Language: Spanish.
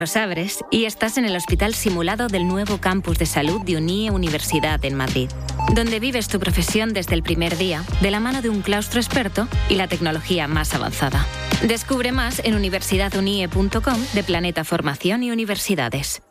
Los abres y estás en el hospital simulado del nuevo campus de salud de UNIE Universidad en Madrid, donde vives tu profesión desde el primer día, de la mano de un claustro experto y la tecnología más avanzada. Descubre más en universidadunie.com de Planeta Formación y Universidades.